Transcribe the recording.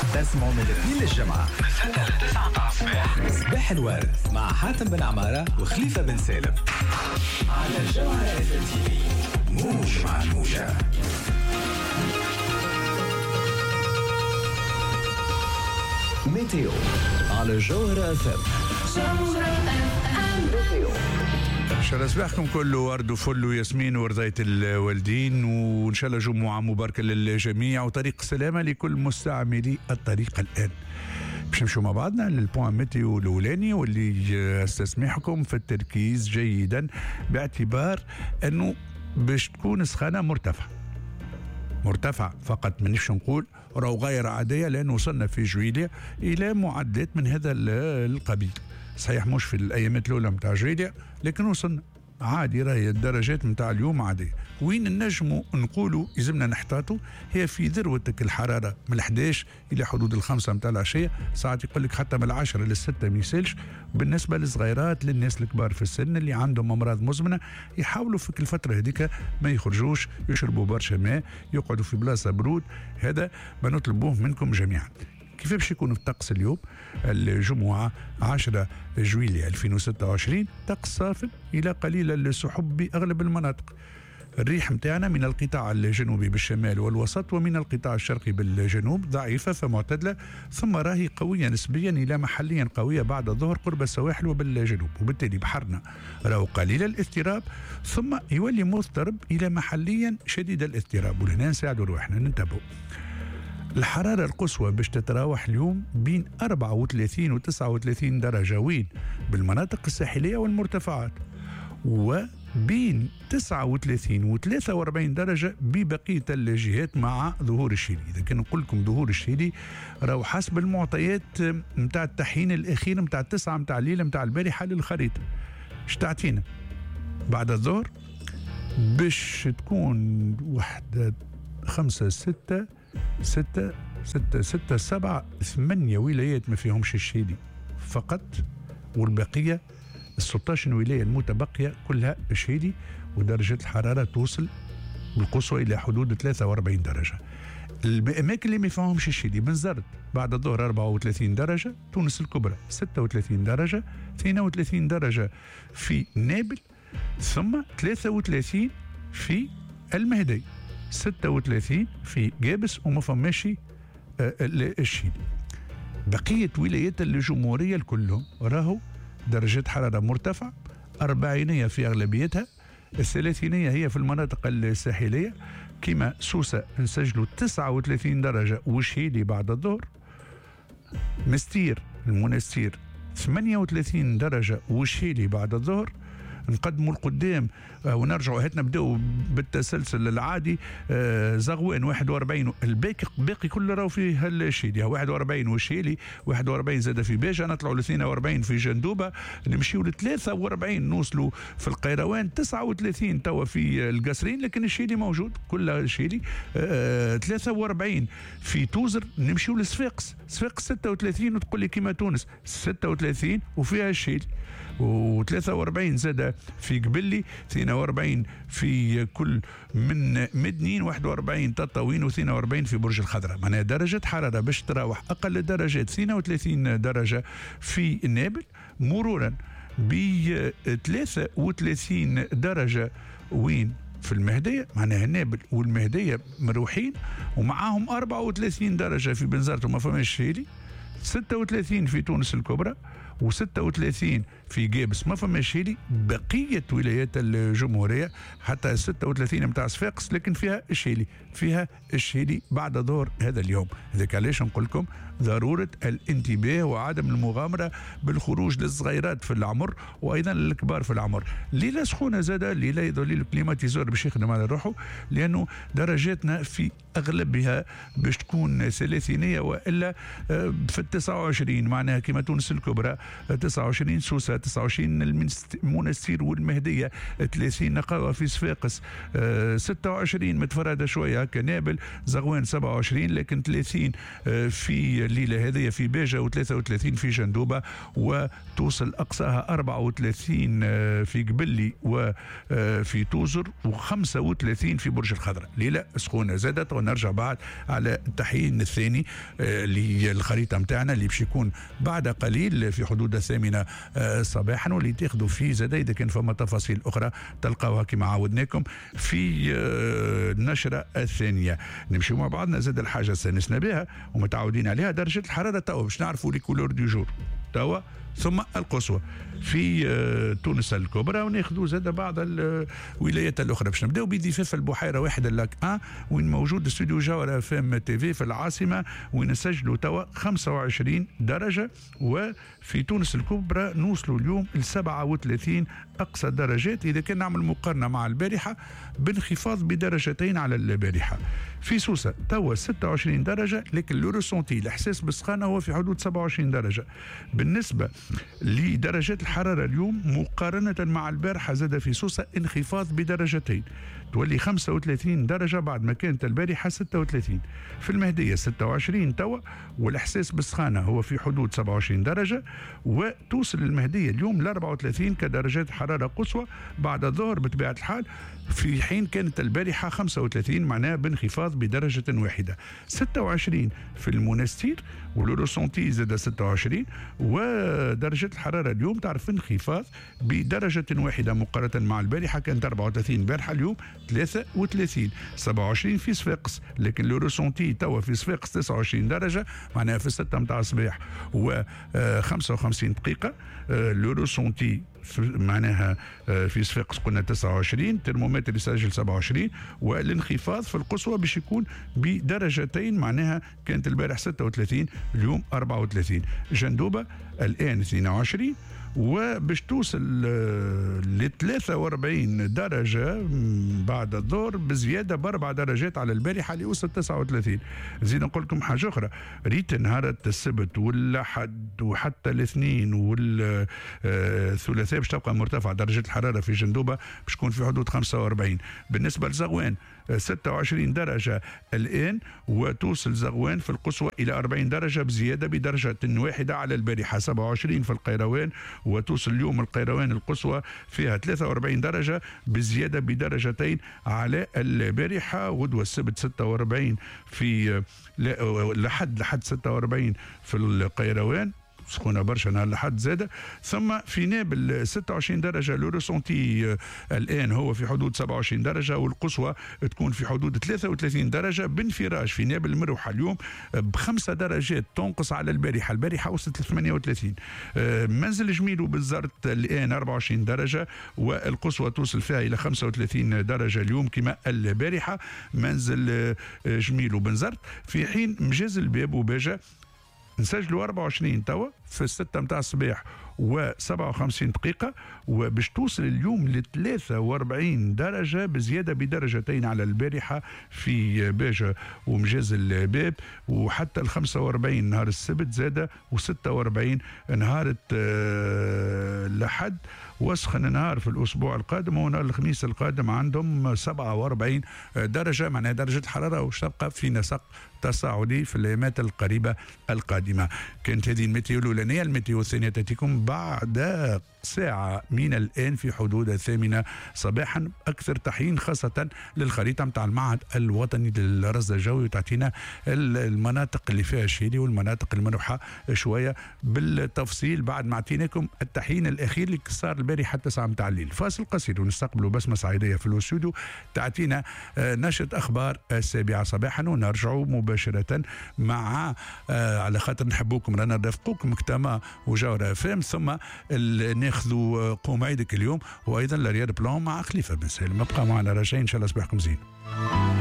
تسمعوا من الاثنين للجمعة من 6 ل 9 الصباح صباح الورد مع حاتم بن عمارة وخليفة بن سالم على الجوهرة اف ام تي في. موج مع الموجة. ميتيو على الجوهرة اف ام. ان شاء الله صباحكم كله ورد وفل وياسمين ورضاية الوالدين، وان شاء الله جمعة مباركة للجميع وطريق سلامة لكل مستعملي الطريق. الان باش نمشوا مع بعضنا للبوان ميتيو الاولاني، واللي استسمحكم في التركيز جيدا باعتبار انه باش تكون سخانة مرتفع فقط، مانيش نقول راهو غير عادية، لأنه وصلنا في جويلية إلى معدات من هذا القبيل. صحيح مش في الأيامات الأولى متاع جويلية، لكن وصلنا عادي. راهي الدرجات متاع اليوم عادية. وين النجم نقولوا يلزمنا نحتاطوا هي في ذروة الحرارة من 11 إلى حدود 5 متاع العشية. ساعات يقول لك حتى من 10 ل 6 ما يسالش. بالنسبة للصغيرات، للناس الكبار في السن اللي عندهم أمراض مزمنة، يحاولوا في الفترة هذيك ما يخرجوش، يشربوا برشا ماء، يقعدوا في بلاصة برود. هذا ما نطلبوه منكم جميعا. كيف باش يكون الطقس اليوم؟ الجمعة 10 جويلية 2026 طقس صافن إلى قليل السحب بأغلب المناطق. الريح متاعنا من القطاع الجنوبي بالشمال والوسط، ومن القطاع الشرقي بالجنوب ضعيفة فمعتدلة، ثم راهي قوية نسبيا إلى محليا قوية بعد الظهر قرب السواحل وبالجنوب، وبالتالي بحرنا راهو قليل الاضطراب، ثم يولي مضطرب إلى محليا شديد الاضطراب. ولهنا نساعدوا روحنا ننتبهوا. الحرارة القصوى باش تتراوح اليوم بين 34 و 39 درجة وين بالمناطق الساحلية والمرتفعات، وبين 39 و 43 درجة ببقية الجهات مع ظهور الشيلي. إذا كان نقول لكم ظهور الشيلي راهو حسب المعطيات متاع التحيين الأخير متاع 9 متاع الليلة متاع البارحة للخريطة. تعطينا بعد الظهر باش تكون 1 5 6 7 8 ولايات ما فيهمش الشيلي فقط، والبقية 16 ولاية المتبقية كلها شيلي، ودرجة الحرارة توصل بالقصوى إلى حدود 43 درجة. الأماكن اللي ما فيهمش الشيلي: بنزرت بعد الظهر 34 درجة، تونس الكبرى 36 درجة، 32 درجة في نابل، ثم 33 في المهدي، 36 في جابس، وما فماش الشيلي. بقية ولايات الجمهورية الكلهم راهو درجة حرارة مرتفعة، 40 في أغلبيتها، 30 هي في المناطق الساحلية. كما سوسة نسجلوا 39 درجة وشيلي بعد الظهر، المنستير 38 درجة وشيلي بعد الظهر. نقدموا القدام ونرجعوا، هات نبداو بالتسلسل العادي. زغوان 41، الباقي كله راهو فيه الشيلي، 41 وشيلي، 41 زاد في باجة، نطلعوا ل 42 في جندوبة، نمشيوا ل 43 نوصلوا في القيروان، 39 توا في القصرين، لكن الشيلي موجود كلها الشيلي. 43 في توزر، نمشيوا لصفاقس 36، وتقول لي كيما تونس 36 وفيها الشيلي، و43 زاد في قبلي، 42 في كل من مدنين، 41 تطاوين، و42 في برج الخضراء. معناها درجة حرارة باش تراوح أقل درجات 32 درجة في نابل، مرورا ب 33 درجة وين في المهدية. معناها نابل والمهدية مروحين، ومعاهم 34 درجة في بنزرت وما فماش شيلي، 36 في تونس الكبرى، و36 في جابس ما فماش شيلي. بقية ولايات الجمهورية حتى 36 متاع صفاقس، لكن فيها الشيلي بعد ظهر هذا اليوم. هذاك علاش نقول لكم ضرورة الانتباه وعدم المغامرة بالخروج للصغيرات في العمر وأيضا للكبار في العمر. ليلة سخونة زادة، ليلة يظل الكليماتيزور باش يخدم على روحه، لأنه درجاتنا في أغلبها باش تكون 30 وإلا في 29. معناها كما تونس الكبرى 29 سوسة، 29 المنستير والمهدية، 30 نقاوة في صفاقس، 26 متفردة شوية هكا نابل زغوان 27 لكن 30 في الليلة هذه في باجة و33 في جندوبة وتوصل أقصاها 34 في قبلي وفي توزر و35 في برج الخضراء. ليلة سخونة زادت. ونرجع بعد على التحيين الثاني اللي هي الخريطة متاعنا اللي باش يكون بعد قليل في حدود 8 صباحا واللي تاخذوا فيه زاد إذا كان فما تفاصيل أخرى تلقاوها كما عودناكم في النشرة الثانية. نمشي مع بعضنا زاد الحاجة استانسنا بها ومتعودين عليها درجة الحرارة توا باش نعرفوا لي كولور دو جور توا ثم القصوى في تونس الكبرى وناخذوا زاد بعض الولايات الاخرى. باش نبداو بضفاف البحيره واحد اللاك 1 وين موجود استوديو جوهره اف ام تي في في العاصمه وين نسجلوا توا 25 درجه وفي تونس الكبرى نوصلوا اليوم ل 37 اقصى درجات اذا كان نعمل مقارنه مع البارحه بانخفاض بدرجتين على البارحه. في سوسه توا 26 درجه لكن لو ريسونتي الاحساس بالسخانه هو في حدود 27 درجه. بالنسبه لدرجات الحرارة اليوم مقارنة مع البارحة زاد في سوسة انخفاض بدرجتين تولي 35 درجة بعد ما كانت البارحة 36. في المهدية 26 توا والإحساس بالسخانة هو في حدود 27 درجة وتوصل المهدية اليوم ل 34 كدرجات حرارة قصوى بعد الظهر بطبيعة الحال في حين كانت البارحة 35 معناها بانخفاض بدرجة واحدة. 26 في المنستير والروسونتي زاد 26 ودرجة الحرارة اليوم تعرف انخفاض بدرجة واحدة مقارنة مع البارحة كانت 34 البارحة اليوم 33. 27 في صفاقس لكن لو ريسونتي توا في صفاقس 29 درجة معناها في 6 متاع الصباح و 55 دقيقة. لو ريسونتي معناها في صفاقس قلنا 29 ترمومتر يسجل 27 والانخفاض في القصوى باش يكون بدرجتين معناها كانت البارح 36 اليوم 34. جندوبة الآن 22 وباش توصل ل 43 درجة بعد الظهر بزيادة ب4 درجات على البارحة اللي وصلت 39. زيد نقول لكم حاجة أخرى ريت نهار السبت والأحد وحتى الاثنين والثلاثاء باش تبقى مرتفعة درجة الحرارة في جندوبة باش تكون في حدود 45. بالنسبة لزغوان 26 درجة الآن وتوصل زغوان في القصوى إلى 40 درجة بزيادة بدرجة واحدة على البارحة. 27 في القيروان وتوصل اليوم القيروان القصوى فيها 43 درجة بزيادة بدرجتين على البارحة. غدوة السبت 46 في لحد 46 في القيروان سخونه برشا نهار لحد زاده. ثم في نابل 26 درجه لو ريسونتي الان هو في حدود 27 درجه والقصوى تكون في حدود 33 درجه بانفراج في نابل المروحه اليوم ب5 درجات تنقص على البارحه. البارحه وصلت ل 38. منزل جميل وبالزرت الان 24 درجه والقصوى توصل فيها الى 35 درجه اليوم كما البارحه. منزل جميل وبنزرت في حين مجاز الباب وباجة نسجلوا 24 توا في 6 متاع الصباح و57 دقيقة وباش توصل اليوم ل 43 درجة بزيادة بدرجتين على البارحة في باجة ومجاز الباب وحتى ال 45 نهار السبت زادة و46 نهار الأحد وسخن نهار في الأسبوع القادم ونهار الخميس القادم عندهم 47 درجة معناها درجة الحرارة وش تبقى في نسق تصاعدي في الأيامات القريبة القادمة. كانت هذه الميتيو الأولانية. الميتيو الثانية تأتيكم بعد ساعة من الآن في حدود 8 صباحا. أكثر تحيين خاصة للخريطة متاع المعهد الوطني للرصد الجوي وتعطينا المناطق اللي فيها الشيلي والمناطق المنوحة شوية بالتفصيل بعد ما اعطيناكم التحيين الأخير اللي صار البارحة 9 متاع الليل. فاصل قصير ونستقبلوا بسمة صعيدية في الاستوديو تعطينا نشرة أخبار 7 صباحا ونرجعوا مباشرة مع على خاطر نحبوكم رانا نرافقوكم كتما وجاورة فام ثم ناخذوا قوم عيدك اليوم وايضا لرياض بلان مع خليفه بن سالم. ابقى معنا رجعين ان شاء الله صباحكم زين.